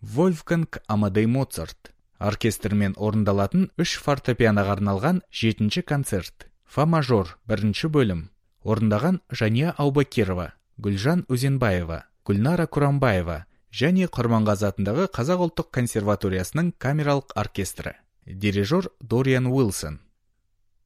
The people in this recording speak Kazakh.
Вольфганг Амадей Моцарт. Оркестрмен орындалатын 3 фортепианоға арналған 7-ші концерт. Фа мажор 1-ші бөлім. Орындаған Жания Аубакирова, Гүлжан Өзенбаева, Гүлнара Курамбаева және Құрманғазы атындағы Қазақ ұлттық консерваториясының камералық оркестрі. Дирижер Дориан Уилсон.